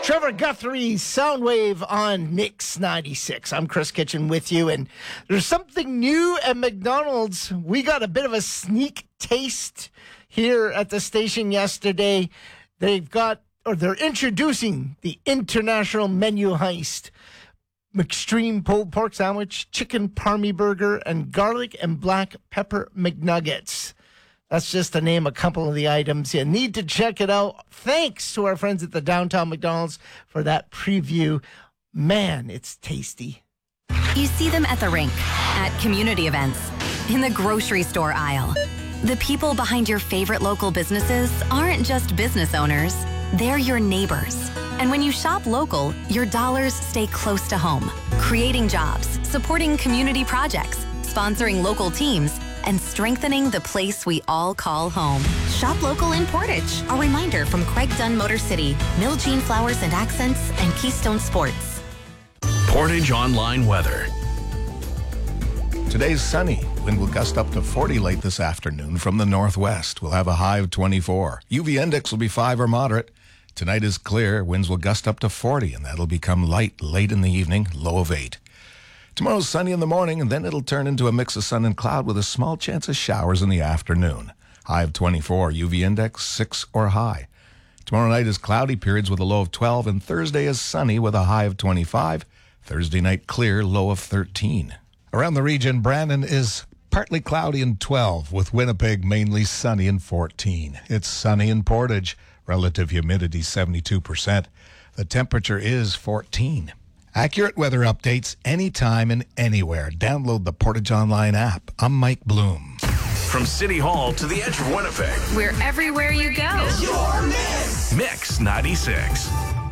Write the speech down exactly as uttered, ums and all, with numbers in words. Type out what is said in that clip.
Trevor Guthrie's Soundwave on Mix ninety-six. I'm Chris Kitchen with you, and there's something new at McDonald's. We got a bit of a sneak taste here at the station yesterday. They've got, or they're introducing the International Menu Heist. Extreme pulled pork sandwich, chicken parmy burger, and garlic and black pepper McNuggets. That's just to name a couple of the items. You need to check it out. Thanks to our friends at the Downtown McDonald's for that preview. Man, it's tasty. You see them at the rink, at community events, in the grocery store aisle. The people behind your favorite local businesses aren't just business owners. They're your neighbors. And when you shop local, your dollars stay close to home, creating jobs, supporting community projects, sponsoring local teams, and strengthening the place we all call home. Shop local in Portage. A reminder from Craig Dunn Motor City, Miljean Flowers and Accents, and Keystone Sports. Portage Online weather. Today's sunny. Wind will gust up to forty late this afternoon from the northwest. We'll have a high of twenty-four. U V index will be five or moderate. Tonight is clear. Winds will gust up to forty, and that'll become light late in the evening, low of eight. Tomorrow's sunny in the morning, and then it'll turn into a mix of sun and cloud with a small chance of showers in the afternoon. High of twenty-four, U V index six or high. Tomorrow night is cloudy periods with a low of twelve, and Thursday is sunny with a high of twenty-five. Thursday night clear, low of thirteen. Around the region, Brandon is partly cloudy and twelve, with Winnipeg mainly sunny and fourteen. It's sunny in Portage. Relative humidity seventy-two percent. The temperature is fourteen. Accurate weather updates anytime and anywhere. Download the Portage Online app. I'm Mike Bloom. From City Hall to the edge of Winnipeg. We're everywhere you go. Mix ninety-six.